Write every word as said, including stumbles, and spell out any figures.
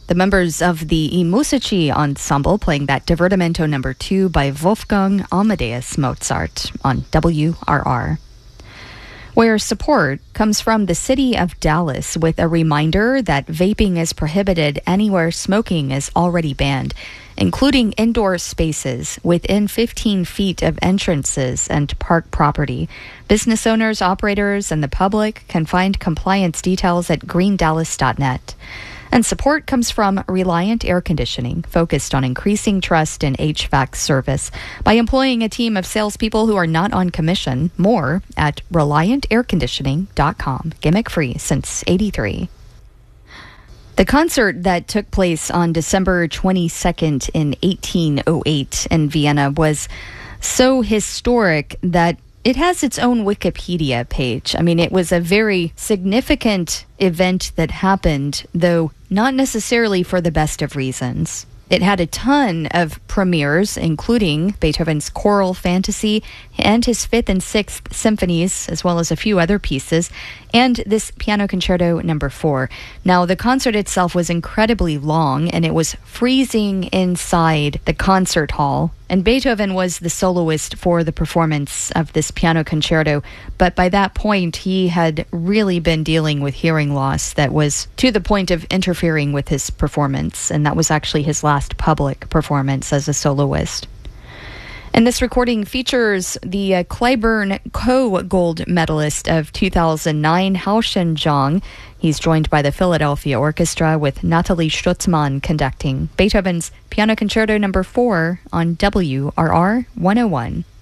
The members of the I Musici Ensemble playing that Divertimento number two by Wolfgang Amadeus Mozart on W R R. Where support comes from the city of Dallas with a reminder that vaping is prohibited anywhere smoking is already banned, including indoor spaces within fifteen feet of entrances and park property. Business owners, operators, and the public can find compliance details at green dallas dot net. And support comes from Reliant Air Conditioning, focused on increasing trust in H V A C service by employing a team of salespeople who are not on commission. More at reliant air conditioning dot com. Gimmick free since eighty-three. The concert that took place on December twenty-second in eighteen oh eight in Vienna was so historic that it has its own Wikipedia page. I mean, it was a very significant event that happened, though not necessarily for the best of reasons. It had a ton of premieres, including Beethoven's Choral Fantasy and his Fifth and Sixth Symphonies, as well as a few other pieces, and this Piano Concerto number four. Now, the concert itself was incredibly long, and it was freezing inside the concert hall. And Beethoven was the soloist for the performance of this piano concerto, but by that point, he had really been dealing with hearing loss that was to the point of interfering with his performance, and that was actually his last public performance as a soloist. And this recording features the uh, Clyburn co-gold medalist of two thousand nine, Hao Shen-jong. He's joined by the Philadelphia Orchestra with Natalie Stutzmann conducting Beethoven's Piano Concerto number four on W R R one oh one.